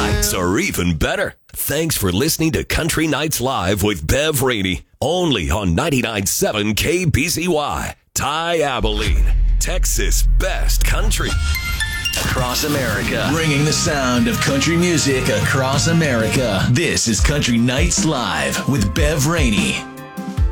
nights are even better. Thanks for listening to Country Nights Live with Bev Rainey, only on 99.7 KBCY, Ty Abilene, Texas' best country. Across America, bringing the sound of country music across America. This is Country Nights Live with Bev Rainey.